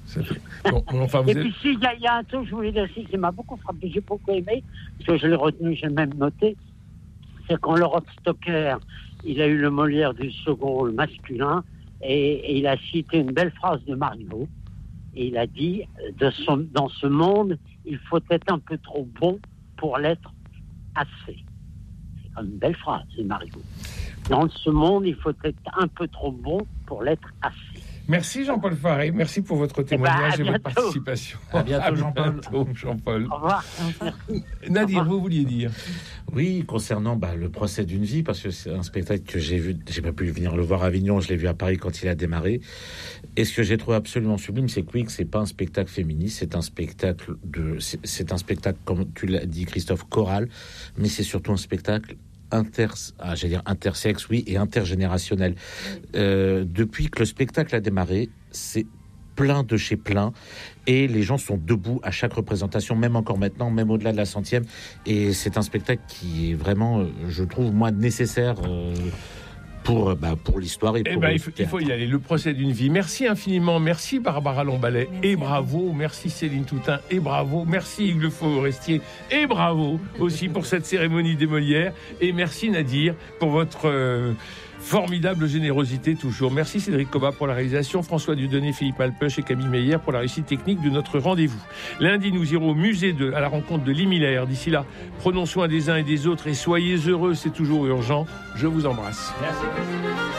Bon, enfin, Et puis, il y a un truc, je voulais dire aussi, qui m'a beaucoup frappé, j'ai beaucoup aimé, parce que je l'ai retenu, j'ai même noté, c'est quand Laurent Stocker, il a eu le Molière du second rôle masculin, et il a cité une belle phrase de Marivaux, et il a dit, dans ce monde, il faut être un peu trop bon pour l'être assez. C'est une belle phrase, c'est Marivaux. Dans ce monde, il faut être un peu trop bon pour l'être assez. Merci Jean-Paul Faré, merci pour votre témoignage et votre participation. À bientôt Jean-Paul. Jean-Paul. Au revoir. Nadir, vous vouliez dire? Oui, concernant le procès d'une vie, parce que c'est un spectacle que j'ai vu, j'ai pas pu venir le voir à Avignon, je l'ai vu à Paris quand il a démarré. Et ce que j'ai trouvé absolument sublime, c'est que oui, que c'est pas un spectacle féministe, c'est un spectacle comme tu l'as dit Christophe, choral, mais c'est surtout un spectacle intersexe, oui, et intergénérationnel. Depuis que le spectacle a démarré, c'est plein de chez plein, et les gens sont debout à chaque représentation, même encore maintenant, même au-delà de la 100e, et c'est un spectacle qui est vraiment, je trouve, moi, nécessaire pour l'histoire et pour il faut y aller. Le procès d'une vie. Merci infiniment. Merci Barbara Lombalet. Et bravo. Merci Céline Toutain. Et bravo. Merci Hugues Le Forestier. Et bravo aussi pour cette cérémonie des Molières. Et merci Nadir pour votre formidable générosité toujours. Merci Cédric Cobat pour la réalisation, François Dieudonné, Philippe Alpeuch et Camille Meyer pour la réussite technique de notre rendez-vous. Lundi, nous irons au musée à la rencontre de Lee Miller. D'ici là, prenons soin des uns et des autres et soyez heureux, c'est toujours urgent. Je vous embrasse. Merci.